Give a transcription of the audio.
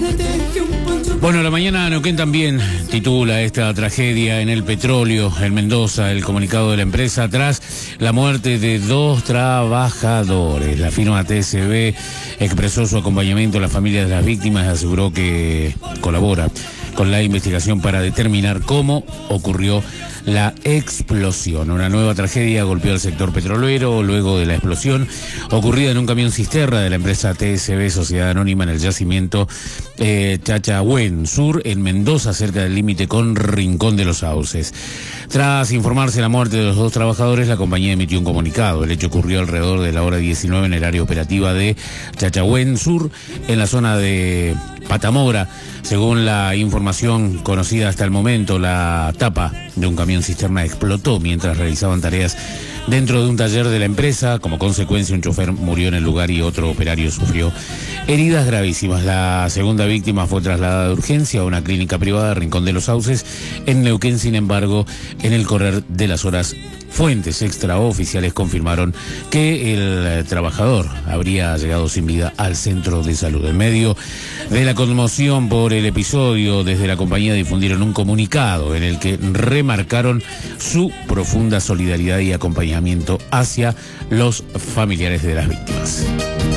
Bueno, la mañana Neuquén también titula esta tragedia en el petróleo en Mendoza, el comunicado de la empresa tras la muerte de 2 trabajadores. La firma TSB expresó su acompañamiento a las familias de las víctimas y aseguró que colabora con la investigación para determinar cómo ocurrió la explosión. Una nueva tragedia golpeó al sector petrolero luego de la explosión ocurrida en un camión cisterna de la empresa TSB, Sociedad Anónima, en el yacimiento Chachahuén Sur, en Mendoza, cerca del límite con Rincón de los Sauces. Tras informarse la muerte de los 2 trabajadores, la compañía emitió un comunicado. El hecho ocurrió alrededor de la hora 19 en el área operativa de Chachahuén Sur, en la zona de Patamora. Según la información conocida hasta el momento, la tapa de un camión cisterna explotó mientras realizaban tareas dentro de un taller de la empresa. Como consecuencia, un chofer murió en el lugar y otro operario sufrió heridas gravísimas. La segunda víctima fue trasladada de urgencia a una clínica privada de Rincón de los Sauces en Neuquén. Sin embargo, en el correr de las horas, fuentes extraoficiales confirmaron que el trabajador habría llegado sin vida al centro de salud. En medio de la conmoción por el episodio, desde la compañía difundieron un comunicado en el que remarcaron su profunda solidaridad y acompañamiento hacia los familiares de las víctimas.